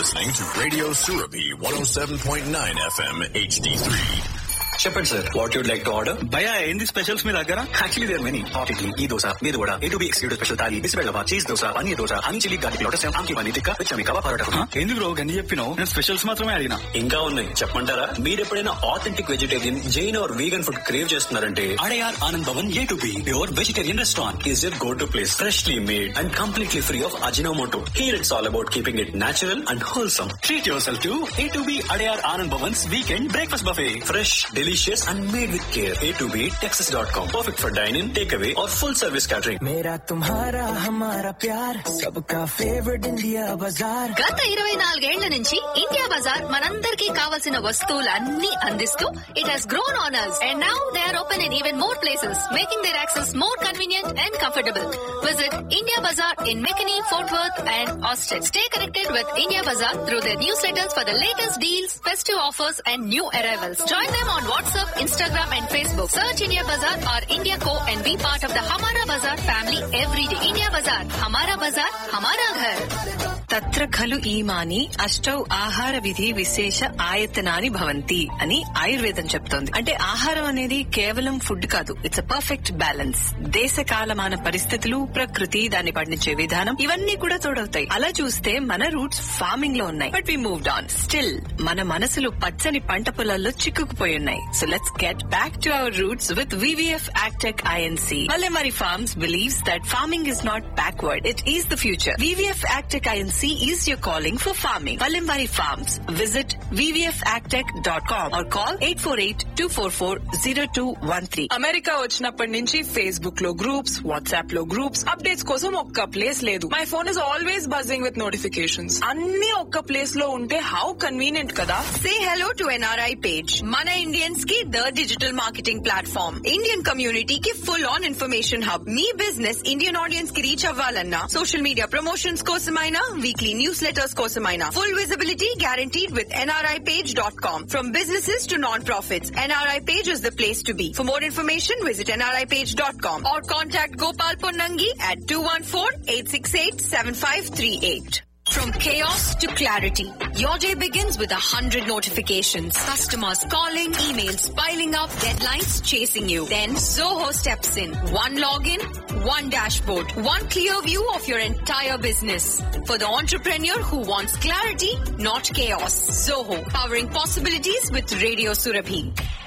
listening to Radio Surabhi 107.9 FM HD3. చెప్పండి sir, what you'd like to order? భయ్యా ఏంది specials మీ దగ్గర? Actually there many. Hot idli, ఈ దోశ, మీరు కూడా A2B excluded special thali, బిస్బెల్లవా, cheese dosa, paneer dosa, honey chilli garlic lotus, ఆమ్కి paneer tikka, విచమి kebab parotta. ఏంది bro గన్ని చెప్పినావు? నేను స్పెషల్స్ మాత్రమే అడిగినా. ఇంకా ఉన్నాయి, చెప్పమంటారా? మీరు ఎప్పుడైనా authentic vegetarian, Jain are vegan food crave చేస్తున్నారంటే Adyar Anand Bhavan A2B pure vegetarian restaurant is your go to place. Freshly made and completely free of Ajinomoto. Here it's all about keeping it natural and wholesome. Treat yourself to A2B Adayar Anand Bhavan's weekend breakfast buffet. Fresh, delicious and made with care. A2B Texas.com. Perfect for dine-in, takeaway or full service catering. मेरा तुम्हारा हमारा प्यार सबका favourite India बाजार. గత 24 ఏళ్ల నుంచి India Bazaar మనందరికీ కావాల్సిన వస్తువులన్నీ అందిస్తూ it has grown on us and now they are open in even more places, making their access more convenient and comfortable. Visit India Bazaar in McKinney, Fort Worth and Austin. Stay connected with India Bazaar through their newsletters for the latest deals, festive offers and new arrivals. Join them on WhatsApp, Instagram and Facebook. Search India Bazaar or India Co and be part of the Hamara Bazaar family every day. India Bazaar, Hamara Bazaar, Hamara Ghar. తత్ర ఖలు ఈమాని అష్టౌ ఆహార విధి విశేష ఆయతనాని భవంతి అని ఆయుర్వేదం చెప్తోంది. అంటే ఆహారం అనేది కేవలం ఫుడ్ కాదు, ఇట్స్ అ పర్ఫెక్ట్ బ్యాలెన్స్. దేశ కాలమాన పరిస్థితులు, ప్రకృతి, దాన్ని పండించే విధానం, ఇవన్నీ కూడా తోడవుతాయి. అలా చూస్తే మన రూట్స్ ఫార్మింగ్ లో ఉన్నాయి, but we moved on. Still మన మనసులు పచ్చని పంట పొలాల్లో చిక్కుకుపోయి ఉన్నాయి. So let's get back to our roots with VVF Agtech Inc. Palamari Farms believes that farming is not backward, it is the future. VVF Agtech Inc. is your calling for farming. Palamari Farms. Visit vvfagtech.com or call 848-244-0213. America వచ్చినప్పటి నుంచి Facebook లో groups, WhatsApp లో groups, updates కోసం ఒక్క place లేదు. My phone is always buzzing with notifications. అన్ని ఒక్క place లో ఉంటే హౌ కన్వీనియంట్ కదా. Say hello to NRI page. Mana Indians की the digital marketing platform. Indian community की full on information hub. Me business Indian audience की reach అవ్వాలన్నా, social media promotions కోసమైనా, weekly newsletters కోసమైనా, full visibility guaranteed with nripage.com. From businesses to non-profits, NRI page is the place to be. For more information, visit nripage.com or contact Gopal Ponnangi at 214-868-7538. From chaos to clarity, your day begins with 100 notifications. Customers calling, emails piling up, deadlines chasing you. Then Zoho steps in. One login, one dashboard, one clear view of your entire business. For the entrepreneur who wants clarity, not chaos. Zoho, powering possibilities with Radio Surabhi.